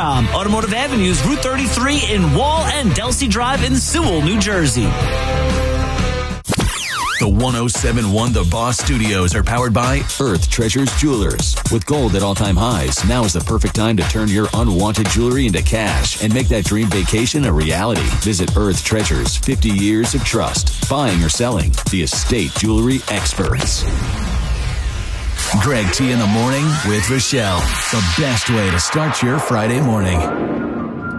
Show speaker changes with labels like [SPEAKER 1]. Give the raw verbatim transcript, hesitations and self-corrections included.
[SPEAKER 1] com. Automotive Avenues, Route thirty-three in Wall and Delsey Drive in Sewell, New Jersey.
[SPEAKER 2] The one oh seven point one The Boss Studios are powered by Earth Treasures Jewelers. With gold at all-time highs, now is the perfect time to turn your unwanted jewelry into cash and make that dream vacation a reality. Visit Earth Treasures, fifty years of trust. Buying or selling, the estate jewelry experts. Greg T in the morning with Rochelle. The best way to start your Friday morning.